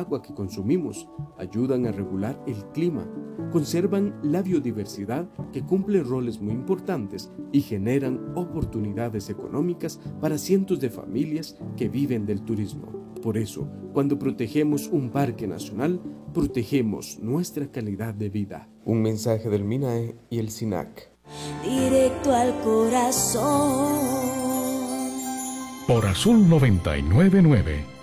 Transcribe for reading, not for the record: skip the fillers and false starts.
agua que consumimos, ayudan a regular el clima, conservan la biodiversidad que cumple roles muy importantes y generan oportunidades económicas para cientos de familias que viven del turismo. Por eso, cuando protegemos un parque nacional, protegemos nuestra calidad de vida. Un mensaje del MINAE y el SINAC. Directo al corazón. Por Azul 99.9.